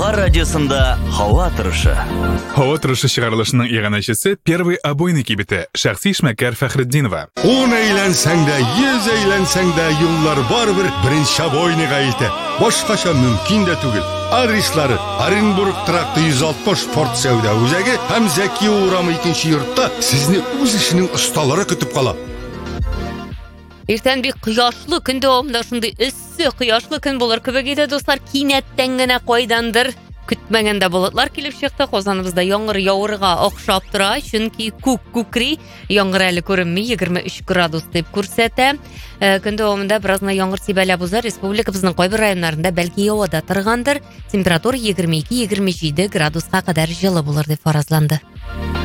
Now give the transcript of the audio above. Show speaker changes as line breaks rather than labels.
Балалар радиосында «Һава торышы».
Һава торышы чыгарылышының иганәчесе первый обойный кибете шәхси эшмәкәр Фәхретдинова.
10 әйләнсәң дә, 100 әйләнсәң дә юллар барбер беренче обойныйга илтә. Башкача мөмкин дә түгел. Адреслары Оренбург тракты 160 Форт Сәүдә үзәге һәм Зәки урамы 2нче йортта сезне үз эшенең осталары көтеп кала.
Иртән бик кояшлы көн дәвамында шундый эссе кояшлы көн булыр кебек иде, дуслар. Кинәттән генә кайдандыр көтмәгәндә болытлар килеп чыкты. Казаныбызда яңгыр явырга охшап тора, чөнки күкри, яңгыр әле күренми, 23 градус дип күрсәтә. Көн дәвамында беразна яңгыр сибәләп узар. Республикабызның кайбер районнарында бәлки явада торгандыр. Температура 22-27 градуска кадәр җылы булыр дип фаразланды.